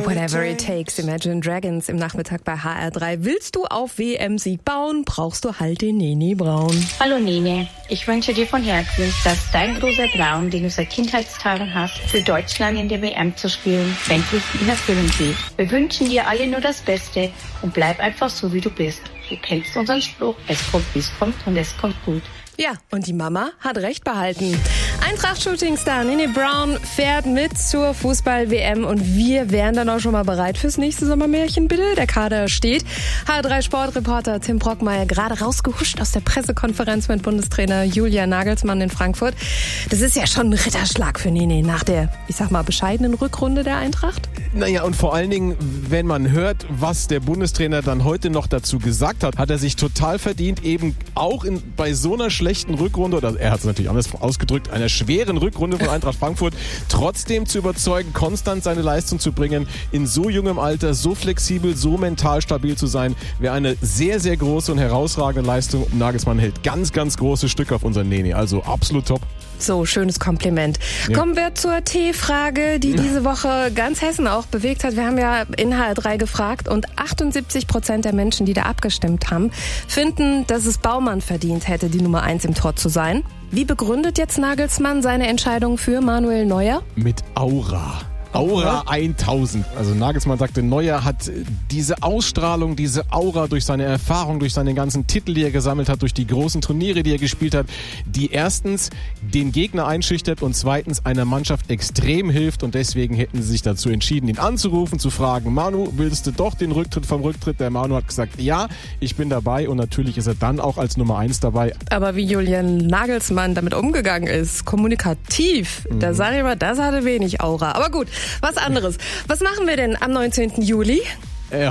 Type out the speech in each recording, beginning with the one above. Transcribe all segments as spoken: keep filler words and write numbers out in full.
Whatever it takes, Imagine Dragons im Nachmittag bei H R drei. Willst du auf W M-Sieg bauen, brauchst du halt den Nene Braun. Hallo Nene, ich wünsche dir von Herzen, dass dein großer Traum, den du seit Kindheitstagen hast, für Deutschland in der W M zu spielen, endlich in Erfüllung geht. Wir wünschen dir alle nur das Beste und bleib einfach so, wie du bist. Du kennst unseren Spruch, es kommt, wie es kommt und es kommt gut. Ja, und die Mama hat recht behalten. Eintracht-Shootingstar Nene Braun fährt mit zur Fußball-W M und wir wären dann auch schon mal bereit fürs nächste Sommermärchen, bitte. Der Kader steht. H R drei Sportreporter Tim Brockmeier gerade rausgehuscht aus der Pressekonferenz mit Bundestrainer Julian Nagelsmann in Frankfurt. Das ist ja schon ein Ritterschlag für Nene nach der, ich sag mal, bescheidenen Rückrunde der Eintracht. Naja, und vor allen Dingen, wenn man hört, was der Bundestrainer dann heute noch dazu gesagt hat, hat er sich total verdient, eben auch in, bei so einer schlechten Rückrunde, oder er hat es natürlich anders ausgedrückt, einer schweren Rückrunde von Eintracht Frankfurt, trotzdem zu überzeugen, konstant seine Leistung zu bringen, in so jungem Alter, so flexibel, so mental stabil zu sein, wäre eine sehr, sehr große und herausragende Leistung. Nagelsmann hält ganz, ganz große Stücke auf unseren Nene, also absolut top. So, schönes Kompliment. Ja. Kommen wir zur T-Frage, die diese Woche ganz Hessen auch bewegt hat. Wir haben ja in H R drei gefragt und achtundsiebzig Prozent der Menschen, die da abgestimmt haben, finden, dass es Baumann verdient hätte, die Nummer eins im Tor zu sein. Wie begründet jetzt Nagelsmann seine Entscheidung für Manuel Neuer? Mit Aura. Aura tausend. Also Nagelsmann sagte, Neuer hat diese Ausstrahlung, diese Aura durch seine Erfahrung, durch seine ganzen Titel, die er gesammelt hat, durch die großen Turniere, die er gespielt hat, die erstens den Gegner einschüchtert und zweitens einer Mannschaft extrem hilft und deswegen hätten sie sich dazu entschieden, ihn anzurufen, zu fragen, Manu, willst du doch den Rücktritt vom Rücktritt? Der Manu hat gesagt, ja, ich bin dabei und natürlich ist er dann auch als Nummer eins dabei. Aber wie Julian Nagelsmann damit umgegangen ist, kommunikativ, mhm. da sage ich mal, das hatte wenig Aura. Aber gut. Was anderes. Was machen wir denn am neunzehnten Juli? Äh,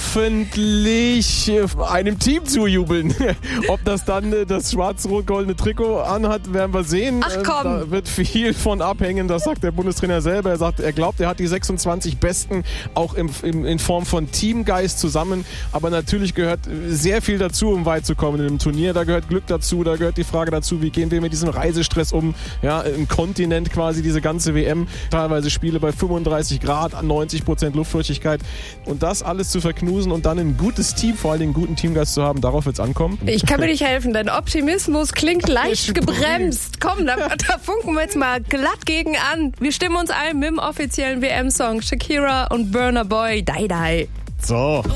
hoffentlich einem Team zujubeln. Ob das dann äh, das schwarz-rot-goldene Trikot anhat, werden wir sehen. Ach komm. Da wird viel von abhängen, das sagt der Bundestrainer selber. Er sagt, er glaubt, er hat die sechsundzwanzig Besten auch im, im, in Form von Teamgeist zusammen. Aber natürlich gehört sehr viel dazu, um weit zu kommen in einem Turnier. Da gehört Glück dazu, da gehört die Frage dazu, wie gehen wir mit diesem Reisestress um. Ja, im Kontinent quasi diese ganze W M. Teilweise Spiele bei fünfunddreißig Grad, neunzig Prozent Luftfeuchtigkeit. Und das alles zu verknusen und dann ein gutes Team, vor allem einen guten Teamgeist zu haben, darauf wird es ankommen. Ich kann mir nicht helfen, dein Optimismus klingt leicht gebremst. Komm, da, da funken wir jetzt mal glatt gegen an. Wir stimmen uns ein mit dem offiziellen W M-Song Shakira und Burna Boy, Die Die. So.